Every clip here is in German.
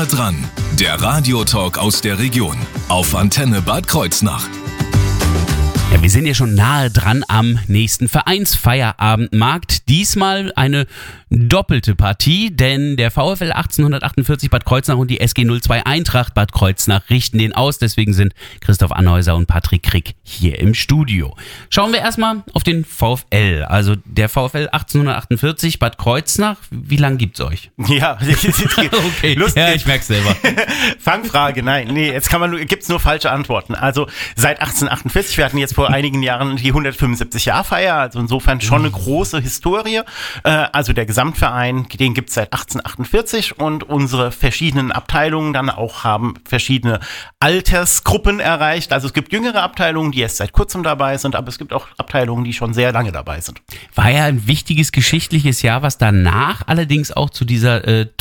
dran, der Radiotalk aus der Region auf Antenne Bad Kreuznach. Ja, wir sind ja schon nahe dran am nächsten Vereinsfeierabendmarkt. Diesmal eine doppelte Partie, denn der VfL 1848 Bad Kreuznach und die SG 02 Eintracht Bad Kreuznach richten den aus. Deswegen sind Christoph Anhäuser und Patrick Krick hier im Studio. Schauen wir erstmal auf den VfL. Also der VfL 1848 Bad Kreuznach. Wie lange gibt's euch? Ja, okay. Lustig. Ja, ich merk's selber. Fangfrage, nein, jetzt gibt's nur falsche Antworten. Also seit 1848, wir hatten jetzt vor einigen Jahren die 175-Jahr-Feier, also insofern schon eine große Historie. Also der Gesamtverein, den gibt's seit 1848 und unsere verschiedenen Abteilungen dann auch haben verschiedene Altersgruppen erreicht. Also es gibt jüngere Abteilungen, die erst seit kurzem dabei sind, aber es gibt auch Abteilungen, die schon sehr lange dabei sind. War ja ein wichtiges geschichtliches Jahr, was danach allerdings auch zu dieser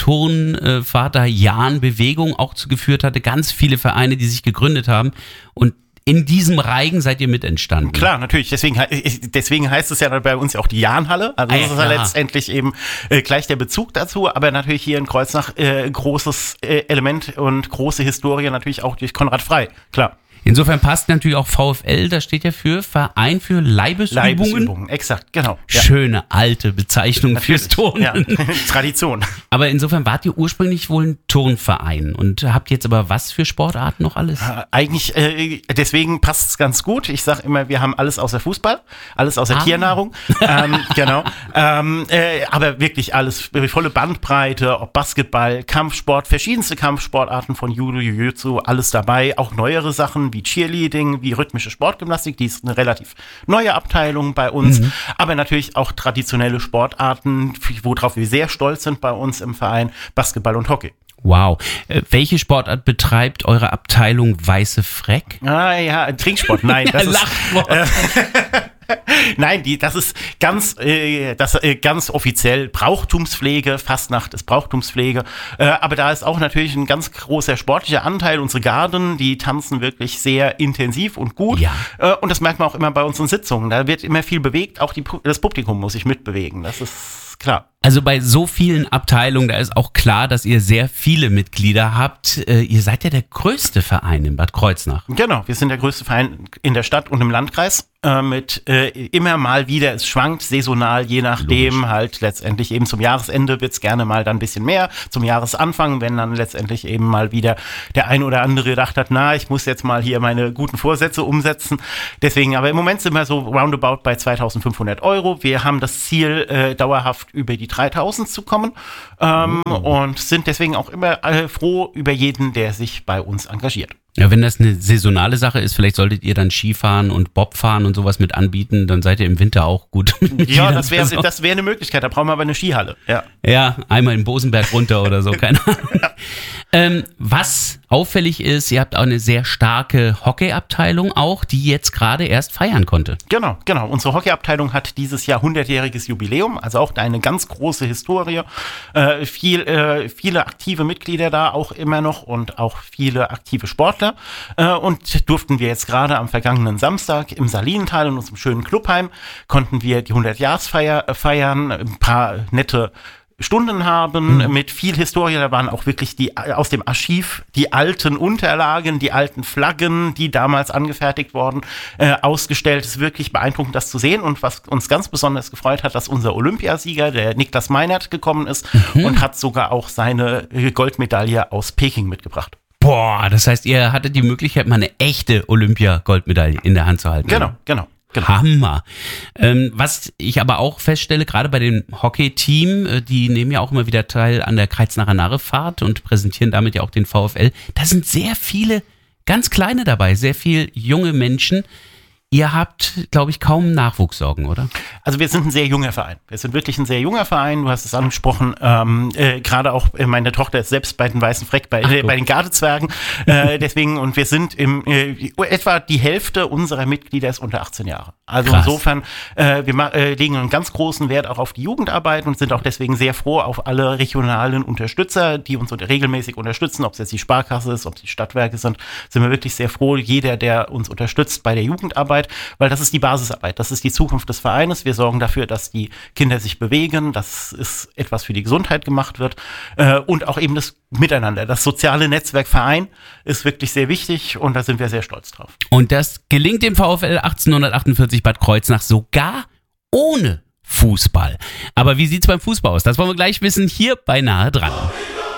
Turnvater-Jahn-Bewegung auch geführt hatte. Ganz viele Vereine, die sich gegründet haben, und in diesem Reigen seid ihr mit entstanden. Klar, natürlich. Deswegen heißt es ja bei uns ja auch die Jahnhalle. Also das ist ja letztendlich eben gleich der Bezug dazu. Aber natürlich hier in Kreuznach großes Element und große Historie natürlich auch durch Konrad Frey. Klar. Insofern passt natürlich auch VfL, das steht ja für Verein für Leibesübungen. Leibesübungen, exakt, genau. Ja. Schöne alte Bezeichnung natürlich, fürs Turnen. Ja. Tradition. Aber insofern wart ihr ursprünglich wohl ein Turnverein und habt jetzt aber was für Sportarten noch alles? Eigentlich, deswegen passt es ganz gut. Ich sage immer, wir haben alles außer Fußball, alles außer Tiernahrung. Genau. Aber wirklich alles, volle Bandbreite, ob Basketball, Kampfsport, verschiedenste Kampfsportarten von Judo, Jiu-Jitsu, alles dabei. Auch neuere Sachen wie Cheerleading, wie rhythmische Sportgymnastik, die ist eine relativ neue Abteilung bei uns, aber natürlich auch traditionelle Sportarten, worauf wir sehr stolz sind bei uns im Verein, Basketball und Hockey. Wow. Welche Sportart betreibt eure Abteilung Weiße Freck? Ja, Trinksport, nein. Das ist Nein, das ist ganz offiziell Brauchtumspflege, Fastnacht ist Brauchtumspflege, aber da ist auch natürlich ein ganz großer sportlicher Anteil. Unsere Garden, die tanzen wirklich sehr intensiv und gut, und das merkt man auch immer bei unseren Sitzungen. Da wird immer viel bewegt, auch das Publikum muss sich mitbewegen, das ist klar. Also bei so vielen Abteilungen, da ist auch klar, dass ihr sehr viele Mitglieder habt. Ihr seid ja der größte Verein in Bad Kreuznach. Genau, wir sind der größte Verein in der Stadt und im Landkreis. Mit immer mal wieder, es schwankt saisonal, je nachdem. Logisch. Halt letztendlich eben zum Jahresende wird's gerne mal dann ein bisschen mehr. Zum Jahresanfang, wenn dann letztendlich eben mal wieder der ein oder andere gedacht hat, ich muss jetzt mal hier meine guten Vorsätze umsetzen. Deswegen, aber im Moment sind wir so roundabout bei 2.500 €. Wir haben das Ziel, dauerhaft über die 3.000 zu kommen, und sind deswegen auch immer froh über jeden, der sich bei uns engagiert. Ja, wenn das eine saisonale Sache ist, vielleicht solltet ihr dann Skifahren und Bobfahren und sowas mit anbieten, dann seid ihr im Winter auch gut. Ja, das wäre eine Möglichkeit, da brauchen wir aber eine Skihalle. Ja, einmal in Bosenberg runter oder so, keine Ahnung. Was auffällig ist, ihr habt auch eine sehr starke Hockeyabteilung auch, die jetzt gerade erst feiern konnte. Genau. Unsere Hockeyabteilung hat dieses Jahr 100-jähriges Jubiläum, also auch eine ganz große Historie. Viele aktive Mitglieder da auch immer noch und auch viele aktive Sportler. Und durften wir jetzt gerade am vergangenen Samstag im Salinental in unserem schönen Clubheim, konnten wir die 100-Jahresfeier feiern, ein paar nette Stunden haben mit viel Historie. Da waren auch wirklich aus dem Archiv die alten Unterlagen, die alten Flaggen, die damals angefertigt wurden, ausgestellt. Es ist wirklich beeindruckend, das zu sehen. Und was uns ganz besonders gefreut hat, dass unser Olympiasieger, der Niklas Meinert, gekommen ist und hat sogar auch seine Goldmedaille aus Peking mitgebracht. Boah, das heißt, ihr hattet die Möglichkeit, mal eine echte Olympia-Goldmedaille in der Hand zu halten. Genau. Hammer. Was ich aber auch feststelle, gerade bei dem Hockey-Team, die nehmen ja auch immer wieder teil an der Kreuznacher Narrefahrt und präsentieren damit ja auch den VfL. Da sind sehr viele ganz Kleine dabei, sehr viele junge Menschen. Ihr habt, glaube ich, kaum Nachwuchssorgen, oder? Also wir sind ein sehr junger Verein. Wir sind wirklich ein sehr junger Verein. Du hast es angesprochen. Gerade auch meine Tochter ist selbst bei den Weißen Freck, bei den Gardezwergen. Deswegen, und wir sind etwa die Hälfte unserer Mitglieder ist unter 18 Jahre. Also krass. Insofern, wir legen einen ganz großen Wert auch auf die Jugendarbeit und sind auch deswegen sehr froh auf alle regionalen Unterstützer, die uns regelmäßig unterstützen. Ob es jetzt die Sparkasse ist, ob es die Stadtwerke sind wir wirklich sehr froh. Jeder, der uns unterstützt bei der Jugendarbeit. Jugendarbeit, weil das ist die Basisarbeit, das ist die Zukunft des Vereines. Wir sorgen dafür, dass die Kinder sich bewegen, dass es etwas für die Gesundheit gemacht wird und auch eben das Miteinander. Das soziale Netzwerk Verein ist wirklich sehr wichtig und da sind wir sehr stolz drauf. Und das gelingt dem VfL 1848 Bad Kreuznach sogar ohne Fußball. Aber wie sieht's beim Fußball aus? Das wollen wir gleich wissen, hier bei Nahe dran.